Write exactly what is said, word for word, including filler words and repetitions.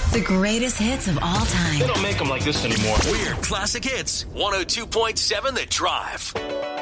The greatest hits of all time. They don't make them like this anymore. Weird classic hits. one oh two point seven The Drive.